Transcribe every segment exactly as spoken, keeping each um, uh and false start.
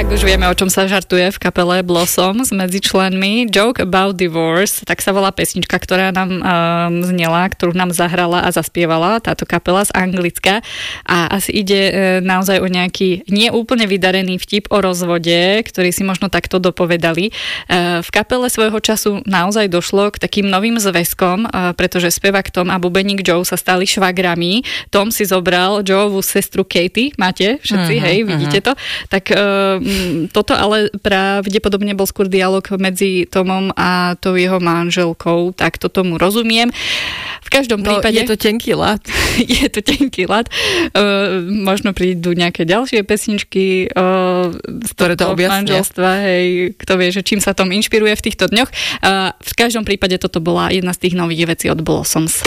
Tak už vieme, o čom sa žartuje v kapele Blossoms medzi členmi. Joke About Divorce, tak sa volá pesnička, ktorá nám um, znela, ktorú nám zahrala a zaspievala táto kapela z Anglicka. A asi ide uh, naozaj o nejaký neúplne vydarený vtip o rozvode, ktorý si možno takto dopovedali. Uh, v kapele svojho času naozaj došlo k takým novým zväzkom, uh, pretože spevák Tom a bubeník Joe sa stali švagrami. Tom si zobral Joeovú sestru Katie, máte všetci, uh-huh, hej, vidíte uh-huh. to? Tak uh, toto ale pravdepodobne bol skôr dialog medzi Tomom a tou jeho manželkou, tak to tomu rozumiem. V každom no, prípade... je to tenký ľad. je to tenký ľad. Uh, možno prídu nejaké ďalšie pesničky uh, z ktoré to objasnia. Manželstva, hej, kto vie, že čím sa Tom inšpiruje v týchto dňoch. Uh, v každom prípade toto bola jedna z tých nových vecí od Blossoms.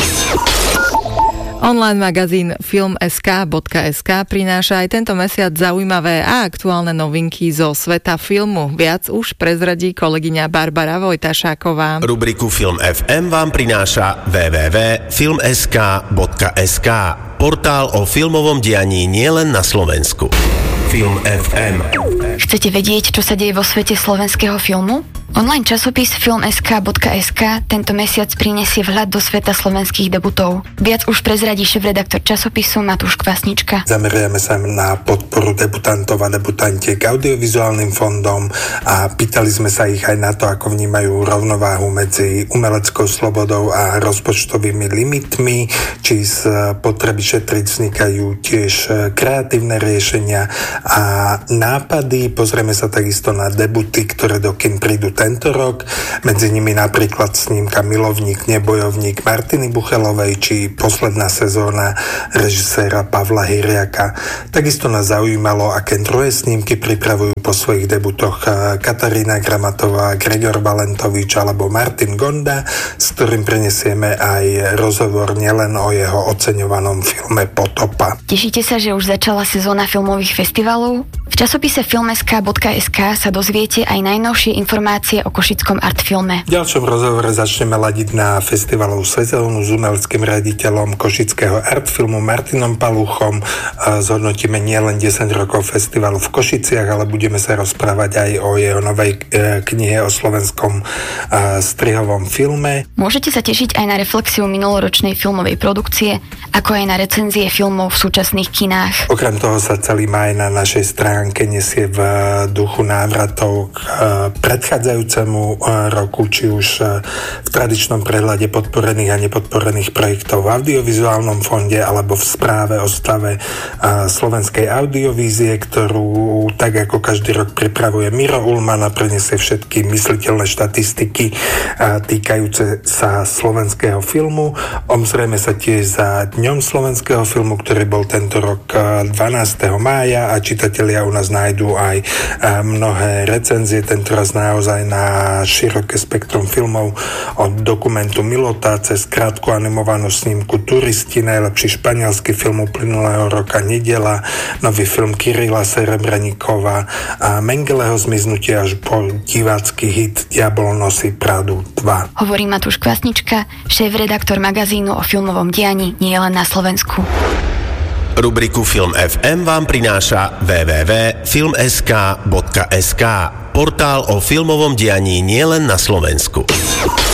Online magazín film bodka es ká bodka es ká prináša aj tento mesiac zaujímavé a aktuálne novinky zo sveta filmu. Viac už prezradí kolegyňa Barbara Vojtašáková. Rubriku Film ef em vám prináša w w w bodka film es ká bodka es ká, portál o filmovom dianí nielen na Slovensku. Film ef em. Chcete vedieť, čo sa deje vo svete slovenského filmu? Online časopis film bodka es ká bodka es ká tento mesiac prinesie vhľad do sveta slovenských debutov. Viac už prezradí šéf-redaktor časopisu Matúš Kvasnička. Zameriame sa na podporu debutantov a debutantiek audiovizuálnym fondom a pýtali sme sa ich aj na to, ako vnímajú rovnováhu medzi umeleckou slobodou a rozpočtovými limitmi, či z potreby šetriť vznikajú tiež kreatívne riešenia a nápady. Pozrieme sa takisto na debuty, ktoré do kin prídu tento rok, medzi nimi napríklad snímka Milovník, nebojovník Martiny Buchelovej či posledná sezóna režiséra Pavla Hyriaka. Takisto nás zaujímalo, aké druhé snímky pripravujú po svojich debutoch Katarína Gramatová, Gregor Valentovič alebo Martin Gonda, s ktorým prinesieme aj rozhovor nielen o jeho oceňovanom filme Potopa. Tešíte sa, že už začala sezóna filmových festivalov? V časopise film bodka es ká bodka es ká sa dozviete aj najnovšie informácie o košickom artfilme. V ďalšom rozhovore začneme ladiť na festivalovú sezónu s umeleckým riaditeľom košického artfilmu Martinom Paluchom. Zhodnotíme nielen desať rokov festivalu v Košiciach, ale budeme sa rozprávať aj o jeho novej knihe o slovenskom strihovom filme. Môžete sa tešiť aj na reflexiu minuloročnej filmovej produkcie, ako aj na recenzie filmov v súčasných kinách. Okrem toho sa celý maj na našej stránke nesie v duchu návratov k predchádzajúcemu roku, či už v tradičnom prehľade podporených a nepodporených projektov v audiovizuálnom fonde alebo v správe o stave slovenskej audiovízie, ktorú tak ako každý rok pripravuje Miro Ullman a preniesie všetky mysliteľné štatistiky týkajúce sa slovenského filmu. Obzrieme sa tiež za Dňom slovenského filmu, ktorý bol tento rok dvanásteho mája a čitatelia u nás nájdú aj mnohé recenzie, tentoraz naozaj na široké spektrum filmov od dokumentu Milota cez krátku animovanú snímku Turisti, najlepší španielský film uplynulého roka Nedela, nový film Kyrila Serebreníkova a Mengeleho Zmiznutie až po divácky hit Diabol nosí Pradu dva. Hovorí Matúš Kvasnička, šéf-redaktor magazínu o filmovom dianí nie len na Slovensku. Rubriku Film ef em vám prináša w w w bodka film bodka es ká bodka es ká, portál o filmovom dianí nielen na Slovensku.